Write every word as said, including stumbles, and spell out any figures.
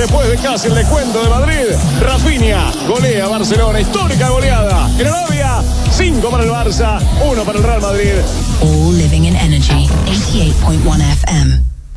después de casi el descuento de Madrid. Rafinha golea a Barcelona, histórica goleada. En Arabia, cinco para el Barça, uno para el Real Madrid. All living in energy, eighty-eight point one F M.